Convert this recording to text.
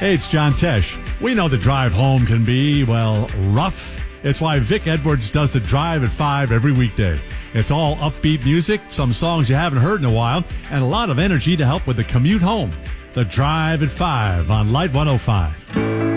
Hey, it's John Tesh. We know the drive home can be, well, rough. It's why Vic Edwards does the Drive at 5 every weekday. It's all upbeat music, some songs you haven't heard in a while, and a lot of energy to help with the commute home. The Drive at 5 on Light 105.